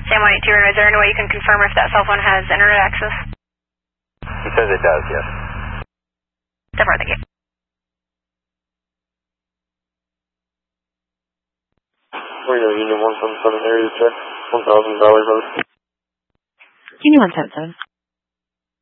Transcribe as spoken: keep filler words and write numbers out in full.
Sam one eight two, is there any way you can confirm if that cell phone has internet access? He says it does, yes. Definitely, thank you. We're going to Union one seven seven area check, one thousand dollars. Union one seven seven.